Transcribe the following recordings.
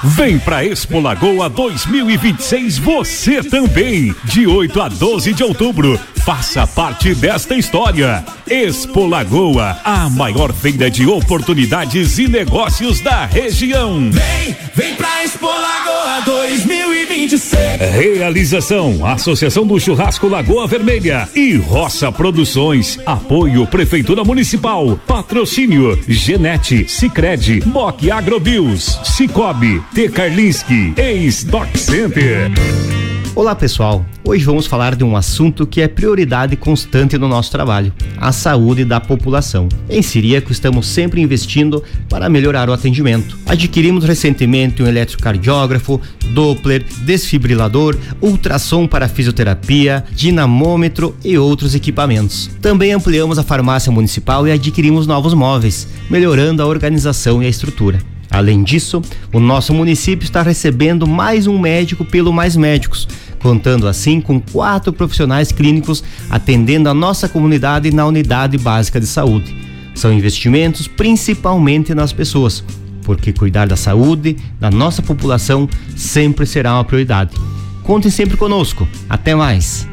Vem pra Expo Lagoa 2026 você também, de 8 a 12 de outubro. Faça parte desta história. Expo Lagoa, a maior feira de oportunidades e negócios da região. Vem pra Expo Lagoa 2026. Realização: Associação do Churrasco Lagoa Vermelha e Roça Produções. Apoio Prefeitura Municipal. Patrocínio Genete, Sicredi, Boc Agrobios, Cicobi, T. Karlinski, Ex-Doc Center. Olá pessoal, hoje vamos falar de um assunto que é prioridade constante no nosso trabalho, a saúde da população. Em Ciríaco estamos sempre investindo para melhorar o atendimento. Adquirimos recentemente um eletrocardiógrafo, Doppler, desfibrilador, ultrassom para fisioterapia, dinamômetro e outros equipamentos. Também ampliamos a farmácia municipal e adquirimos novos móveis, melhorando a organização e a estrutura. Além disso, o nosso município está recebendo mais um médico pelo Mais Médicos, contando assim com 4 profissionais clínicos atendendo a nossa comunidade na unidade básica de saúde. São investimentos principalmente nas pessoas, porque cuidar da saúde da nossa população sempre será uma prioridade. Contem sempre conosco. Até mais.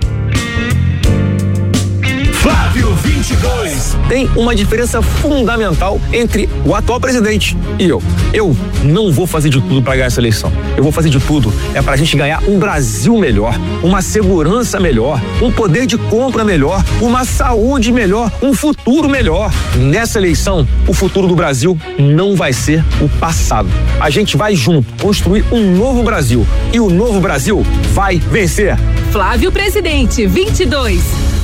Flávio 22. Tem uma diferença fundamental entre o atual presidente e eu. Eu não vou fazer de tudo para ganhar essa eleição. Eu vou fazer de tudo pra gente ganhar um Brasil melhor, uma segurança melhor, um poder de compra melhor, uma saúde melhor, um futuro melhor. Nessa eleição, o futuro do Brasil não vai ser o passado. A gente vai junto construir um novo Brasil e o novo Brasil vai vencer. Flávio Presidente 22.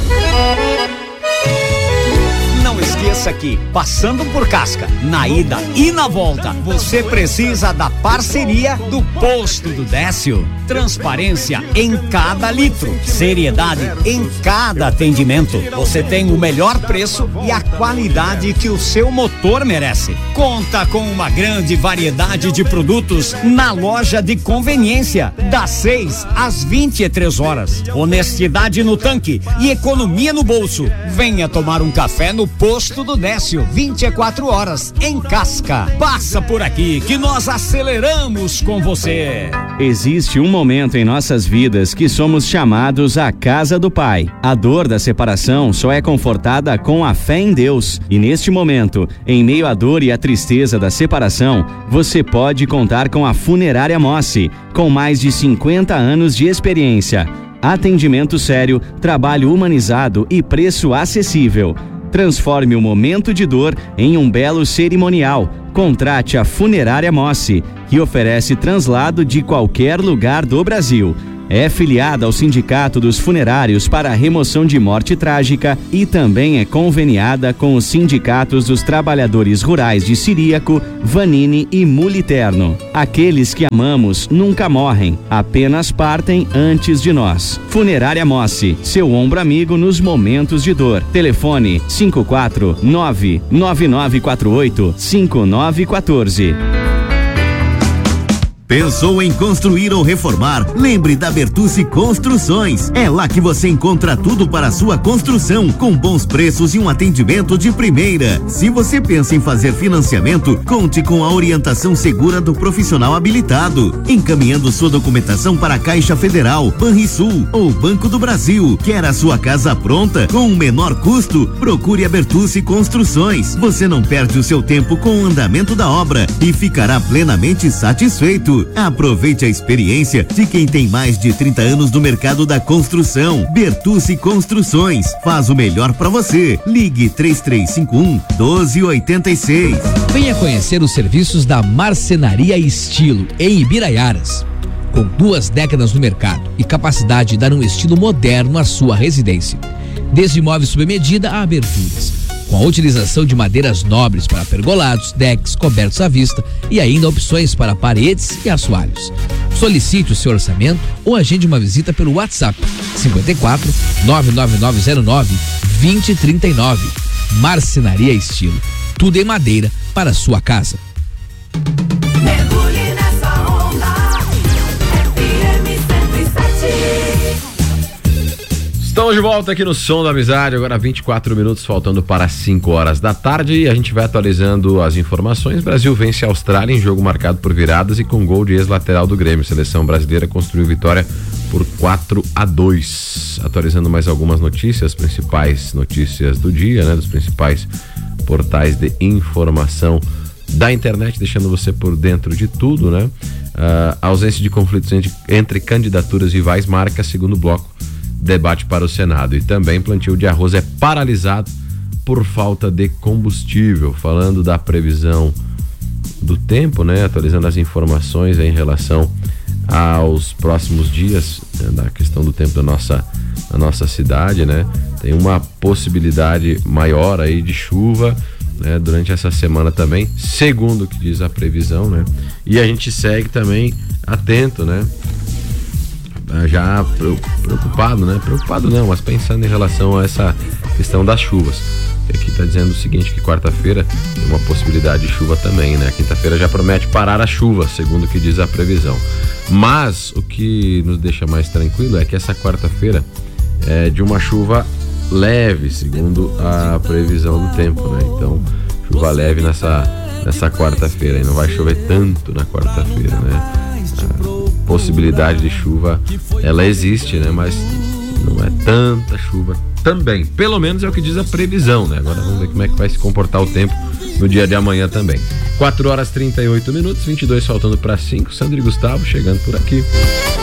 Não esqueça que, passando por Casca, na ida e na volta, você precisa da parceria do Posto do Décio. Transparência em cada litro, seriedade em cada atendimento. Você tem o melhor preço e a qualidade que o seu motor merece. Conta com uma grande variedade de produtos na loja de conveniência, das 6 às 23 horas. Honestidade no tanque e economia no bolso. Venha tomar um café no Posto do Décio, 24 horas, em Casca. Passa por aqui que nós aceleramos com você. Existe um momento em nossas vidas que somos chamados à casa do Pai. A dor da separação só é confortada com a fé em Deus. E neste momento, em meio à dor e à tristeza da separação, você pode contar com a Funerária Mossi, com mais de 50 anos de experiência. Atendimento sério, trabalho humanizado e preço acessível. Transforme o momento de dor em um belo cerimonial. Contrate a Funerária Mossi, que oferece translado de qualquer lugar do Brasil. É filiada ao Sindicato dos Funerários para a Remoção de Morte Trágica e também é conveniada com os sindicatos dos trabalhadores rurais de Ciríaco, Vanini e Muliterno. Aqueles que amamos nunca morrem, apenas partem antes de nós. Funerária Mossi, seu ombro amigo nos momentos de dor. Telefone 549-9948-5914. Pensou em construir ou reformar? Lembre da Bertucci Construções. É lá que você encontra tudo para a sua construção, com bons preços e um atendimento de primeira. Se você pensa em fazer financiamento, conte com a orientação segura do profissional habilitado, encaminhando sua documentação para a Caixa Federal, Banrisul ou Banco do Brasil. Quer a sua casa pronta com um menor custo? Procure a Bertucci Construções. Você não perde o seu tempo com o andamento da obra e ficará plenamente satisfeito. Aproveite a experiência de quem tem mais de 30 anos no mercado da construção. Bertucci Construções, faz o melhor para você. Ligue 3351-1286. Venha conhecer os serviços da Marcenaria Estilo em Ibiraiaras. Com 2 décadas no mercado e capacidade de dar um estilo moderno à sua residência. Desde móveis sob medida a aberturas, com a utilização de madeiras nobres para pergolados, decks, cobertos à vista e ainda opções para paredes e assoalhos. Solicite o seu orçamento ou agende uma visita pelo WhatsApp 54 99909 2039. Marcenaria Estilo, tudo em madeira para a sua casa. Mergulhe nessa onda. FM 107. Estamos de volta aqui no Som da Amizade, agora 24 minutos faltando para 5 horas da tarde e a gente vai atualizando as informações. Brasil vence a Austrália em jogo marcado por viradas e com gol de ex-lateral do Grêmio. Seleção brasileira construiu vitória por 4-2. Atualizando mais algumas notícias, principais notícias do dia, né, dos principais portais de informação da internet, deixando você por dentro de tudo, né? A ausência de conflitos entre candidaturas rivais marca segundo bloco debate para o Senado. E também plantio de arroz é paralisado por falta de combustível. Falando da previsão do tempo, né? Atualizando as informações em relação aos próximos dias, né? Da questão do tempo da nossa cidade, né? Tem uma possibilidade maior aí de chuva, né, durante essa semana também, segundo o que diz a previsão, né? E a gente segue também atento, né? Já preocupado, né? Preocupado não, mas pensando em relação a essa questão das chuvas. Aqui tá dizendo o seguinte, que quarta-feira tem uma possibilidade de chuva também, né? Quinta-feira já promete parar a chuva, segundo o que diz a previsão. Mas o que nos deixa mais tranquilo é que essa quarta-feira é de uma chuva leve, segundo a previsão do tempo, né? Então, chuva leve nessa quarta-feira, e não vai chover tanto na quarta-feira, né? A possibilidade de chuva, ela existe, né? Mas não é tanta chuva também, pelo menos é o que diz a previsão, né? Agora vamos ver como é que vai se comportar o tempo no dia de amanhã também. 4 horas 38 minutos, 22 faltando para 5, Sandro e Gustavo chegando por aqui.